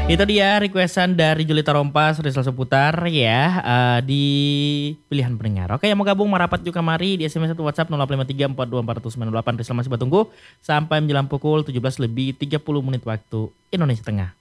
Itu dia requestan dari Julita Rompas, Rizal Seputar ya di pilihan pendengar. Oke, yang mau gabung merapat juga mari di SMS atau WhatsApp 0853 424 Rizal masih bertunggu sampai menjelang pukul 17 lebih 30 menit waktu Indonesia Tengah.